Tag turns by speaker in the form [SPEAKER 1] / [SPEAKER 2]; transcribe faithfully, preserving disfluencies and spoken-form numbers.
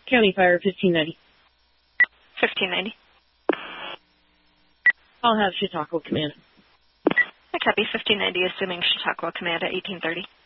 [SPEAKER 1] County Fire, fifteen ninety.
[SPEAKER 2] fifteen ninety.
[SPEAKER 1] I'll have Chautauqua Command.
[SPEAKER 2] I copy. fifteen ninety, assuming Chautauqua Command at eighteen thirty.